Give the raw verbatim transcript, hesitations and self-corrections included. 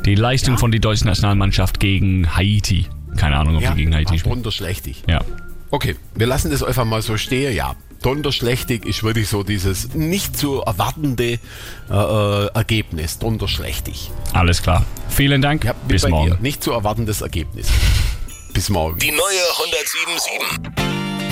Die Leistung Ja. von der deutschen Nationalmannschaft gegen Haiti. Keine Ahnung, ob Ja, die gegen Haiti war spielen. donnerschlechtig. Ja. Okay, wir lassen das einfach mal so stehen, ja. Donnerschlechtig ist wirklich so dieses nicht zu erwartende äh, äh, Ergebnis. Donnerschlechtig. Alles klar. Vielen Dank. Ja, wie Bis bei morgen. dir. Nicht zu erwartendes Ergebnis. Bis morgen. Die neue hundertsieben Komma sieben.